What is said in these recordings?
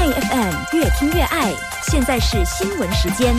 爱 FM 越听越爱，现在是新闻时间。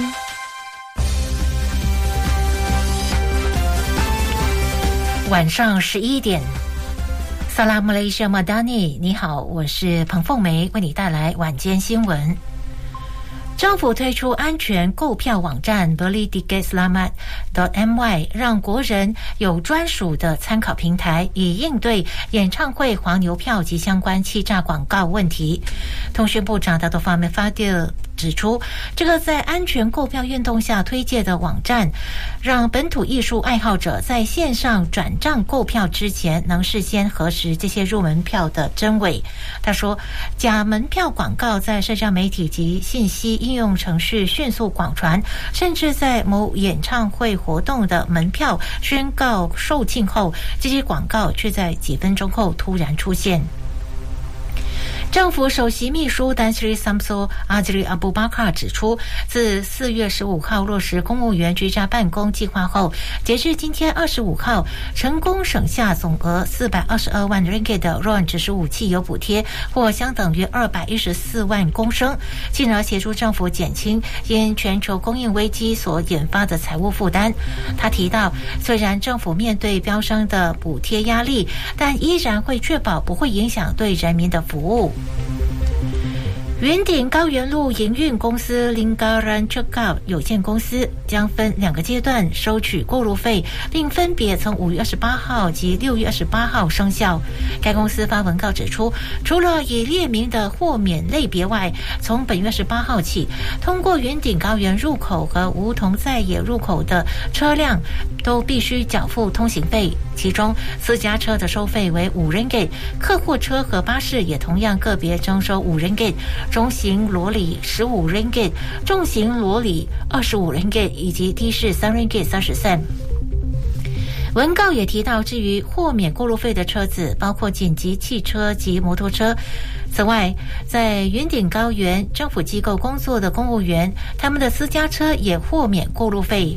晚上11点，萨拉姆雷西亚马达尼，你好，我是彭凤梅，为你带来晚间新闻。政府推出安全购票网站 Beli Tiket Selamat.my， 让国人有专属的参考平台，以应对演唱会黄牛票及相关欺诈广告问题。通讯部长Dato' Fahmi Fadil指出，这个在安全购票运动下推介的网站，让本土艺术爱好者在线上转账购票之前，能事先核实这些入门票的真伪。他说，假门票广告在社交媒体及信息应用程序迅速广传，甚至在某演唱会活动的门票宣告售罄后，这些广告却在几分钟后突然出现。政府首席秘书丹斯里萨姆索阿吉里阿布巴卡指出，自4月15号落实公务员居家办公计划后，截至今天25号，成功省下总额422万 ringgit 的 RON 指15汽油补贴，或相等于214万公升，进而协助政府减轻因全球供应危机所引发的财务负担。他提到，虽然政府面对飙升的补贴压力，但依然会确保不会影响对人民的服务。云顶高原路营运公司 Lingkaran Cekap 有限公司将分2个阶段收取过路费，并分别从5月28号及6月28号生效。该公司发文告指出，除了已列明的豁免类别外，从本月18号起，通过云顶高原入口和梧桐在野入口的车辆都必须缴付通行费，其中私家车的收费为5 ringgit， 客货车和巴士也同样个别征收5 ringgit， 中型罗里15 ringgit， 重型罗里25 ringgit， 以及的士3 ringgit 30 cent。文告也提到，至于豁免过路费的车子，包括紧急汽车及摩托车。此外，在云顶高原政府机构工作的公务员，他们的私家车也豁免过路费。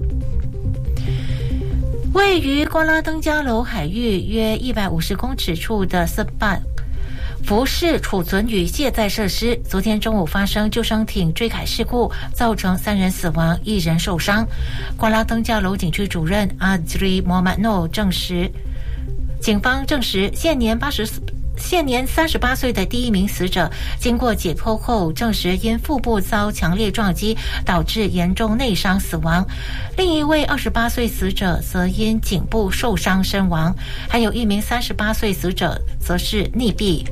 位于瓜拉登加楼海域约150公尺处的Sepak浮式储存与卸载设施，昨天中午发生救生艇坠海事故，造成3人死亡，1人受伤。瓜拉登加楼景区主任阿吉里莫曼诺证实，警方证实现年38岁的第1名死者，经过解剖后证实因腹部遭强烈撞击导致严重内伤死亡，另一位28岁死者则因颈部受伤身亡，还有1名38岁死者则是溺毙。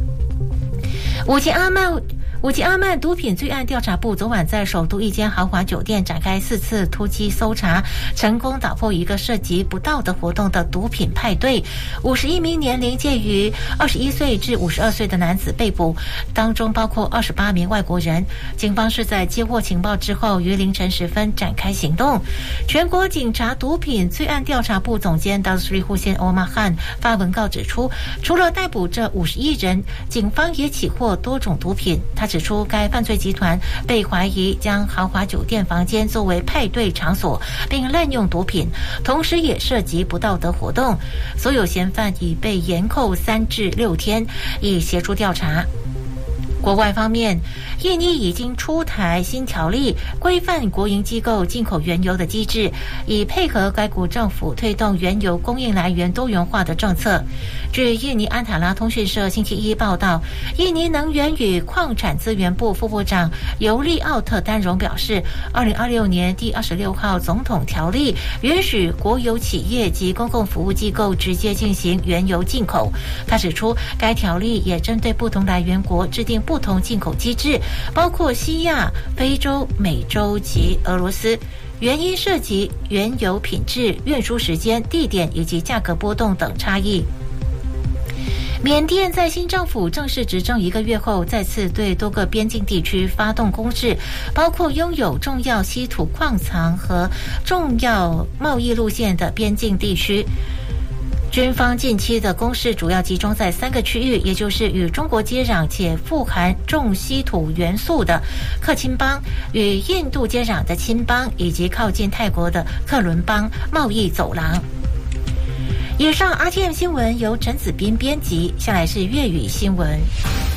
五级阿曼毒品罪案调查部昨晚在首都一间豪华酒店展开4次突击搜查，成功打破一个涉及不道德活动的毒品派对。51名年龄介于21岁至52岁的男子被捕，当中包括28名外国人。警方是在接获情报之后，于凌晨时分展开行动。全国警察毒品罪案调查部总监达斯里胡辛欧马汉发文告指出，除了逮捕这51人，警方也起获多种毒品。他指出，该犯罪集团被怀疑将豪华酒店房间作为派对场所，并滥用毒品，同时也涉及不道德活动。所有嫌犯已被延扣3至6天，以协助调查。国外方面，印尼已经出台新条例，规范国营机构进口原油的机制，以配合该国政府推动原油供应来源多元化的政策。据印尼安塔拉通讯社星期一报道，印尼能源与矿产资源部副部长尤利奥特丹荣表示，2026年第26号总统条例允许国有企业及公共服务机构直接进行原油进口。他指出，该条例也针对不同来源国制定不同进口机制，包括西亚、非洲、美洲及俄罗斯，原因涉及原油品质、运输时间、地点以及价格波动等差异。缅甸在新政府正式执政1个月后，再次对多个边境地区发动攻势，包括拥有重要稀土矿藏和重要贸易路线的边境地区。军方近期的攻势主要集中在3个区域，也就是与中国接壤且富含重稀土元素的克钦邦，与印度接壤的钦邦，以及靠近泰国的克伦邦贸易走廊。以上 RTM 新闻由陈子斌编辑，下来是粤语新闻。